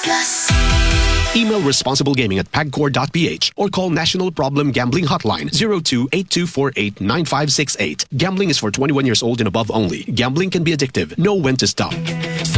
Plus. Email responsiblegaming@pagcor.ph or call National Problem Gambling Hotline 02-8248-9568. Gambling is for 21 years old and above only. Gambling can be addictive. Know when to stop.